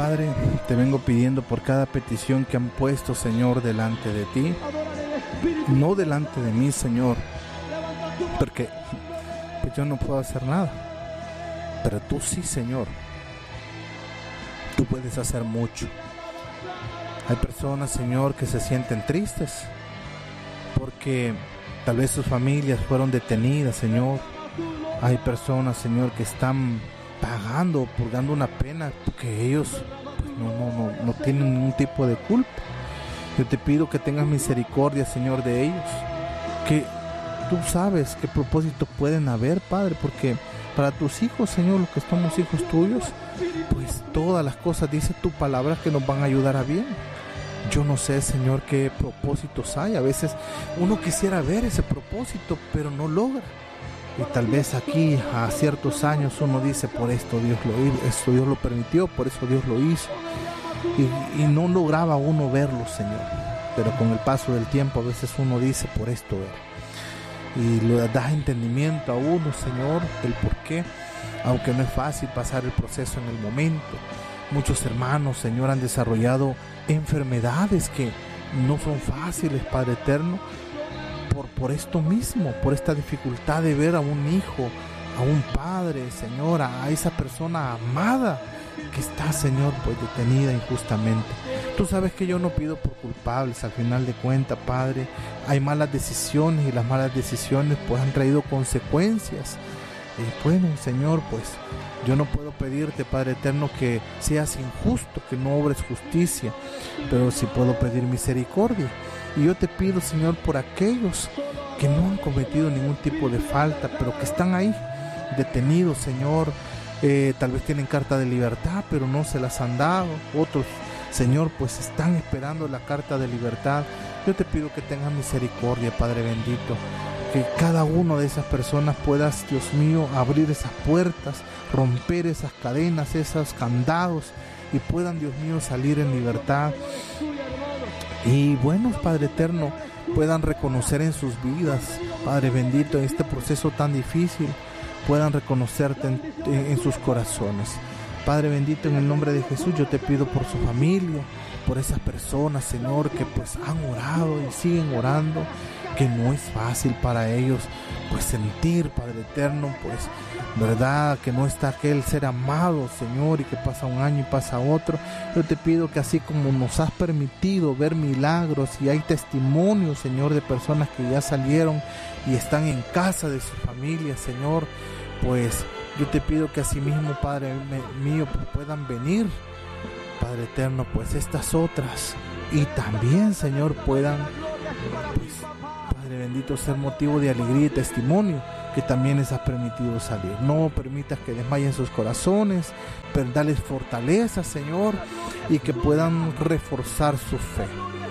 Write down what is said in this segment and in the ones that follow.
Padre, te vengo pidiendo por cada petición que han puesto, Señor, delante de ti. No delante de mí, Señor, porque pues yo no puedo hacer nada. Pero tú sí, Señor. Tú puedes hacer mucho. Hay personas, Señor, que se sienten tristes porque tal vez sus familias fueron detenidas, Señor. Hay personas, Señor, que están purgando una pena porque ellos pues, no tienen ningún tipo de culpa. Yo te pido que tengas misericordia, Señor, de ellos, que tú sabes qué propósitos pueden haber, Padre, porque para tus hijos, Señor, los que somos hijos tuyos, pues todas las cosas, dice tu palabra, que nos van a ayudar a bien. Yo no sé, Señor, qué propósitos hay. A veces uno quisiera ver ese propósito, pero no logra. Y tal vez aquí a ciertos años uno dice, por esto Dios lo permitió, por eso Dios lo hizo. Y no lograba uno verlo, Señor. Pero con el paso del tiempo a veces uno dice, por esto era. Y le das entendimiento a uno, Señor, del por qué. Aunque no es fácil pasar el proceso en el momento. Muchos hermanos, Señor, han desarrollado enfermedades que no son fáciles, Padre eterno. Por esto mismo, por esta dificultad de ver a un hijo, a un padre, Señor, a esa persona amada que está, Señor, pues detenida injustamente. Tú sabes que yo no pido por culpables, al final de cuentas, Padre, hay malas decisiones y las malas decisiones pues han traído consecuencias. Bueno, Señor, pues yo no puedo pedirte, Padre eterno, que seas injusto, que no obres justicia, pero sí puedo pedir misericordia. Y yo te pido, Señor, por aquellos que no han cometido ningún tipo de falta, pero que están ahí, detenidos, Señor. Tal vez tienen carta de libertad, pero no se las han dado. Otros, Señor, pues están esperando la carta de libertad. Yo te pido que tengas misericordia, Padre bendito. Que cada una de esas personas puedas, Dios mío, abrir esas puertas, romper esas cadenas, esos candados, y puedan, Dios mío, salir en libertad. Y bueno, Padre eterno, puedan reconocer en sus vidas, Padre bendito, en este proceso tan difícil, puedan reconocerte en sus corazones. Padre bendito, en el nombre de Jesús, yo te pido por su familia, por esas personas, Señor, que pues han orado y siguen orando, que no es fácil para ellos pues sentir, Padre eterno, pues verdad que no está aquel ser amado, Señor, y que pasa un año y pasa otro. Yo te pido que así como nos has permitido ver milagros y hay testimonios, Señor, de personas que ya salieron y están en casa de su familia, Señor, pues yo te pido que así mismo, Padre mío, pues puedan venir, Padre eterno, pues estas otras, y también, Señor, puedan pues, Padre bendito, ser motivo de alegría y testimonio, que también les has permitido salir. No permitas que desmayen sus corazones, pero dales fortaleza, Señor, y que puedan reforzar su fe.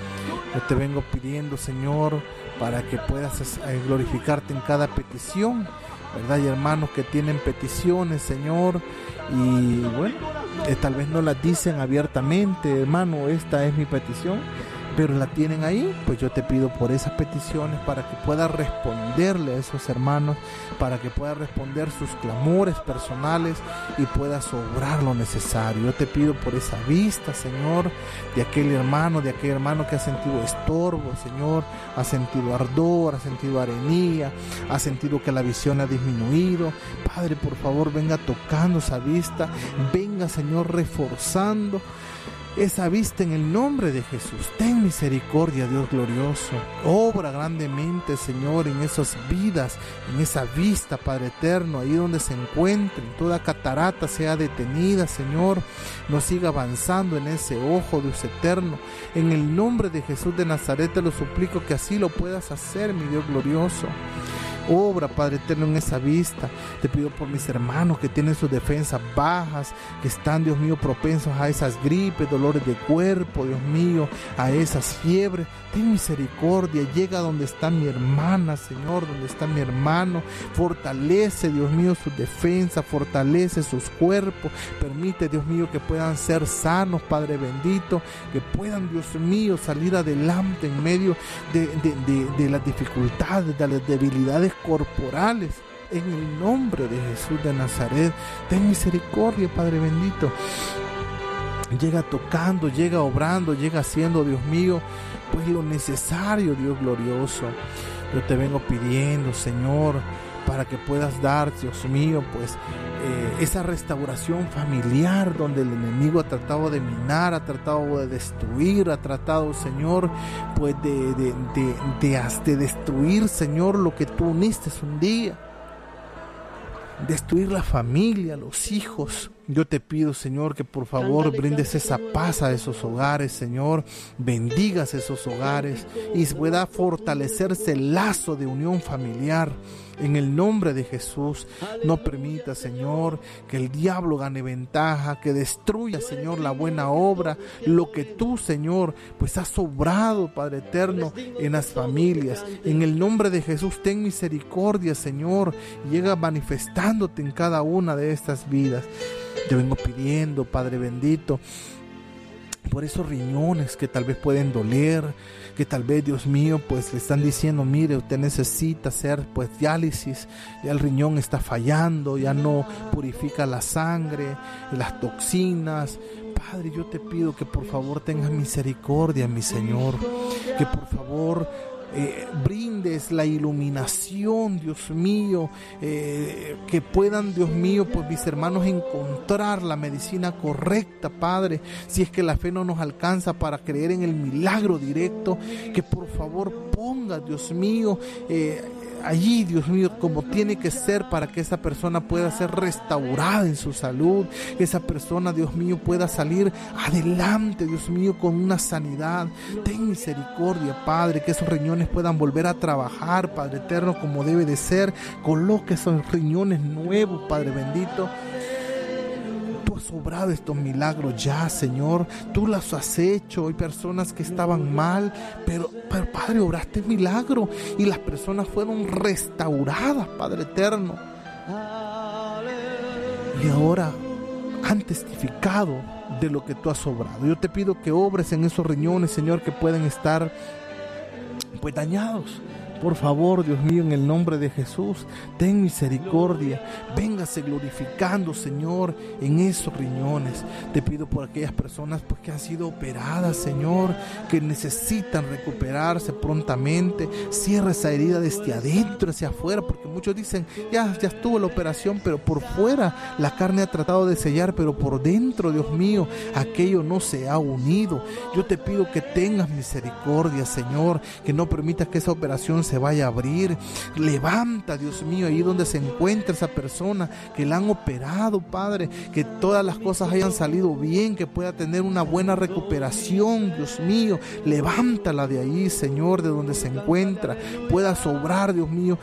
Yo te vengo pidiendo, Señor, para que puedas glorificarte en cada petición, ¿verdad? Hay hermanos que tienen peticiones, Señor, y bueno, tal vez no las dicen abiertamente, hermano, esta es mi petición, pero la tienen ahí. Pues yo te pido por esas peticiones para que pueda responderle a esos hermanos, para que pueda responder sus clamores personales y pueda obrar lo necesario. Yo te pido por esa vista, Señor, de aquel hermano que ha sentido estorbo, Señor, ha sentido ardor, ha sentido arenía, ha sentido que la visión ha disminuido. Padre, por favor, venga tocando esa vista, venga, Señor, reforzando esa vista en el nombre de Jesús. Ten misericordia, Dios glorioso. Obra grandemente, Señor, en esas vidas, en esa vista, Padre eterno, ahí donde se encuentren. Toda catarata sea detenida, Señor. No siga avanzando en ese ojo, Dios eterno. En el nombre de Jesús de Nazaret te lo suplico que así lo puedas hacer, mi Dios glorioso. Obra, Padre eterno, en esa vista. Te pido por mis hermanos que tienen sus defensas bajas, que están, Dios mío, propensos a esas gripes, dolores de cuerpo, Dios mío, a esas fiebres. Ten misericordia, llega donde está mi hermana, Señor, donde está mi hermano. Fortalece, Dios mío, sus defensas, fortalece sus cuerpos. Permite, Dios mío, que puedan ser sanos, Padre bendito, que puedan, Dios mío, salir adelante en medio de las dificultades, de las debilidades corporales. En el nombre de Jesús de Nazaret, ten misericordia, Padre bendito. llega tocando, llega obrando, llega haciendo, Dios mío, pues lo necesario, Dios glorioso. Yo te vengo pidiendo, Señor, para que puedas dar, Dios mío, pues esa restauración familiar donde el enemigo ha tratado de minar, ha tratado de destruir, ha tratado, Señor, pues de destruir, Señor, lo que tú uniste un día. Destruir la familia, los hijos. Yo te pido, Señor, que por favor brindes esa paz a esos hogares, Señor. Bendigas esos hogares y pueda fortalecerse el lazo de unión familiar. En el nombre de Jesús, no permita, Señor, que el diablo gane ventaja, que destruya, Señor, la buena obra, lo que tú, Señor, pues has obrado, Padre eterno, en las familias. En el nombre de Jesús, ten misericordia, Señor, y llega manifestándote en cada una de estas vidas. Te vengo pidiendo, Padre bendito, por esos riñones que tal vez pueden doler, que tal vez, Dios mío, pues le están diciendo, mire, usted necesita hacer pues diálisis, ya el riñón está fallando, ya no purifica la sangre, las toxinas. Padre, yo te pido que por favor tengas misericordia, mi Señor, que por favor brindes la iluminación, Dios mío, que puedan, Dios mío, pues mis hermanos encontrar la medicina correcta, Padre. Si es que la fe no nos alcanza para creer en el milagro directo, que por favor ponga, Dios mío, allí, Dios mío, como tiene que ser para que esa persona pueda ser restaurada en su salud, que esa persona, Dios mío, pueda salir adelante, Dios mío, con una sanidad. Ten misericordia, Padre, que esos riñones puedan volver a trabajar, Padre eterno, como debe de ser. Coloque esos riñones nuevos, Padre bendito. Tú has obrado estos milagros ya, Señor. Tú los has hecho. Hay personas que estaban mal, pero Padre, obraste milagro y las personas fueron restauradas, Padre eterno. Y ahora han testificado de lo que tú has obrado. Yo te pido que obres en esos riñones, Señor, que pueden estar pues dañados. Por favor, Dios mío, en el nombre de Jesús, ten misericordia. Véngase glorificando, Señor, en esos riñones. Te pido por aquellas personas pues, que han sido operadas, Señor, que necesitan recuperarse prontamente. Cierra esa herida desde adentro hacia afuera, porque muchos dicen, ya estuvo la operación, pero por fuera la carne ha tratado de sellar, pero por dentro, Dios mío, aquello no se ha unido. Yo te pido que tengas misericordia, Señor, que no permitas que esa operación se vaya a abrir. Levanta, Dios mío, ahí donde se encuentra esa persona que la han operado, Padre, que todas las cosas hayan salido bien, que pueda tener una buena recuperación, Dios mío. Levántala de ahí, Señor, de donde se encuentra, pueda sobrar, Dios mío,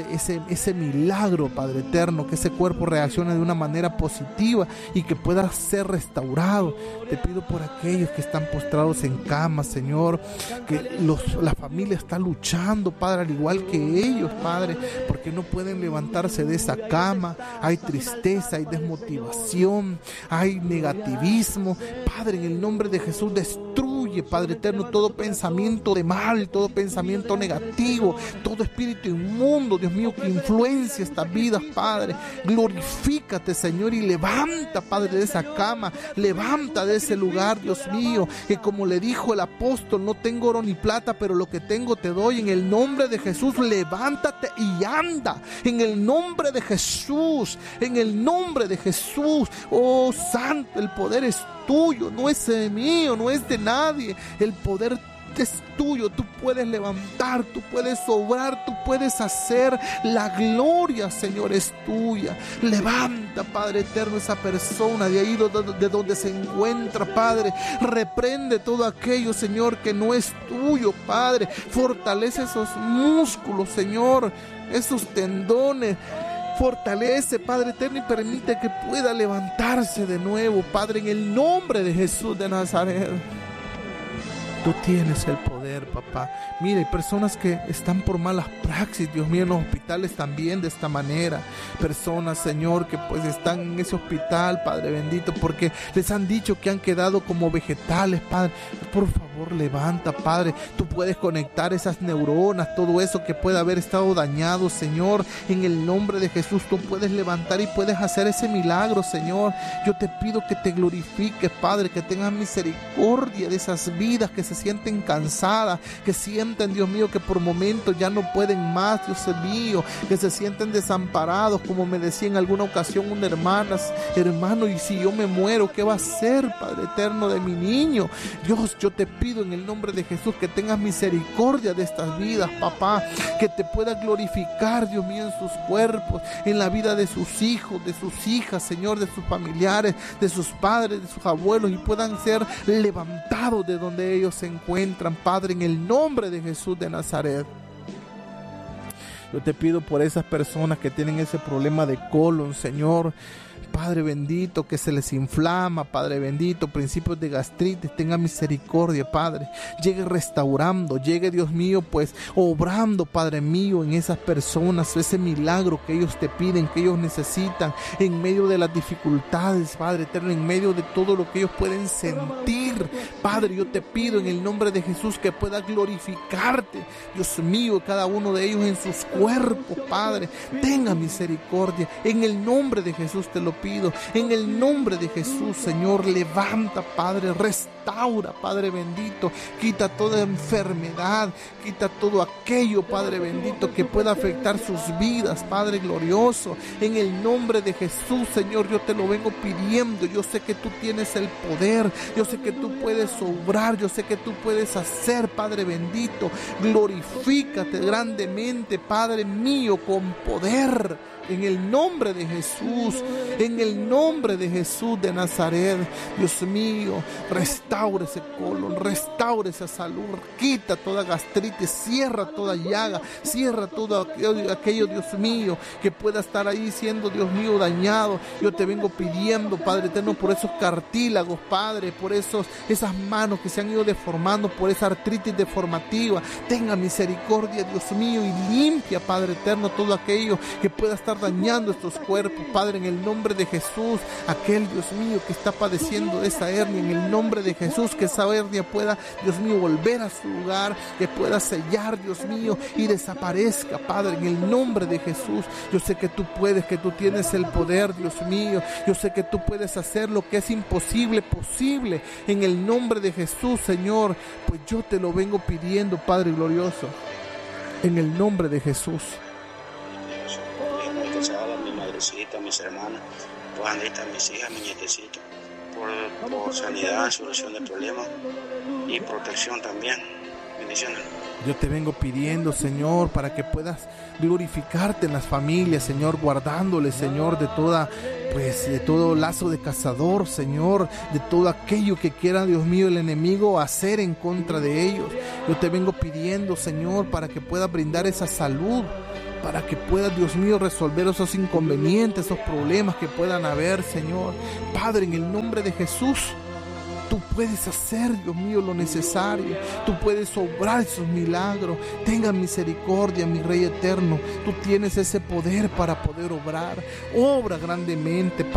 ese milagro, Padre eterno, que ese cuerpo reaccione de una manera positiva y que pueda ser restaurado. Te pido por aquellos que están postrados en cama, Señor, que la familia está luchando, Padre, al igual que ellos, Padre, porque no pueden levantarse de esa cama. Hay tristeza, hay desmotivación, hay negativismo. Padre, en el nombre de Jesús, destruye, Padre eterno, todo pensamiento de mal, todo pensamiento negativo, todo espíritu inmundo, Dios mío, que influencia estas vidas, Padre. Glorifícate, Señor, y levanta, Padre, de esa cama, levanta de ese lugar, Dios mío, que como le dijo el apóstol, no tengo oro ni plata, pero lo que tengo te doy. En el nombre de Jesús, levántate y anda. En el nombre de Jesús, en el nombre de Jesús. Oh Santo, el poder es tuyo, no es mío, no es de nadie. El poder es tuyo. Tú puedes levantar, tú puedes obrar, tú puedes hacer. La gloria, Señor, es tuya. Levanta, Padre eterno, esa persona de ahí de donde se encuentra, Padre. Reprende todo aquello, Señor, que no es tuyo, Padre. Fortalece esos músculos, Señor, esos tendones. Fortalece, Padre eterno, y permite que pueda levantarse de nuevo, Padre, en el nombre de Jesús de Nazaret. Tú tienes el poder, papá. Mira, hay personas que están por malas praxis, Dios mío, en los hospitales también de esta manera. Personas, Señor, que pues están en ese hospital, Padre bendito, porque les han dicho que han quedado como vegetales, Padre. Por favor, levanta, Padre. Tú puedes conectar esas neuronas, todo eso que puede haber estado dañado, Señor. En el nombre de Jesús, tú puedes levantar y puedes hacer ese milagro, Señor. Yo te pido que te glorifiques, Padre, que tengas misericordia de esas vidas que se sienten cansadas, que sienten, Dios mío, que por momentos ya no pueden más, Dios mío, que se sienten desamparados, como me decía en alguna ocasión una hermana: hermano, y si yo me muero, ¿qué va a ser, Padre eterno, de mi niño? Dios, yo te pido en el nombre de Jesús que tengas misericordia de estas vidas, papá, que te pueda glorificar, Dios mío, en sus cuerpos, en la vida de sus hijos, de sus hijas, Señor, de sus familiares, de sus padres, de sus abuelos, y puedan ser levantados de donde ellos se encuentran, Padre, en el nombre de Jesús de Nazaret. Yo te pido por esas personas que tienen ese problema de colon, Señor, Padre bendito, que se les inflama, Padre bendito, principios de gastritis, tenga misericordia, Padre. Llegue restaurando, llegue, Dios mío, pues obrando, Padre mío, en esas personas, ese milagro que ellos te piden, que ellos necesitan, en medio de las dificultades, Padre eterno, en medio de todo lo que ellos pueden sentir. Padre, yo te pido en el nombre de Jesús que pueda glorificarte, Dios mío, cada uno de ellos en sus cuerpos, Padre. Tenga misericordia, en el nombre de Jesús te lo pido, en el nombre de Jesús, Señor. Levanta, Padre, restaura, Padre bendito, quita toda enfermedad, quita todo aquello, Padre bendito, que pueda afectar sus vidas, Padre glorioso, en el nombre de Jesús, Señor. Yo te lo vengo pidiendo. Yo sé que tú tienes el poder, yo sé que tú puedes obrar, yo sé que tú puedes hacer, Padre bendito. Glorifícate grandemente, Padre mío, con poder, en el nombre de Jesús, en el nombre de Jesús de Nazaret. Dios mío, restaura ese colon, restaura esa salud, quita toda gastritis, cierra toda llaga, cierra todo aquello, Dios mío, que pueda estar ahí siendo, Dios mío, dañado. Yo te vengo pidiendo, Padre eterno, por esos cartílagos, Padre, por esas manos que se han ido deformando, por esa artritis deformativa. Tenga misericordia, Dios mío, y limpia, Padre eterno, todo aquello que pueda estar dañando estos cuerpos, Padre, en el nombre de Jesús. Aquel, Dios mío, que está padeciendo de esa hernia, en el nombre de Jesús, que esa hernia pueda, Dios mío, volver a su lugar, que pueda sellar, Dios mío, y desaparezca, Padre, en el nombre de Jesús. Yo sé que tú puedes, que tú tienes el poder, Dios mío. Yo sé que tú puedes hacer lo que es imposible posible, en el nombre de Jesús, Señor. Pues yo te lo vengo pidiendo, Padre glorioso, en el nombre de Jesús. Mi madrecita, mis hermanas, Juanita, mis hijas, mi nietecito, por sanidad, solución de problemas y protección también. Bendiciones. Yo te vengo pidiendo, Señor, para que puedas glorificarte en las familias, Señor, guardándoles, Señor, de todo lazo de cazador, Señor, de todo aquello que quiera, Dios mío, el enemigo hacer en contra de ellos. Yo te vengo pidiendo, Señor, para que puedas brindar esa salud, para que puedas, Dios mío, resolver esos inconvenientes, esos problemas que puedan haber, Señor. Padre, en el nombre de Jesús, tú puedes hacer, Dios mío, lo necesario. Tú puedes obrar esos milagros. Tenga misericordia, mi Rey eterno. Tú tienes ese poder para poder obrar. Obra grandemente,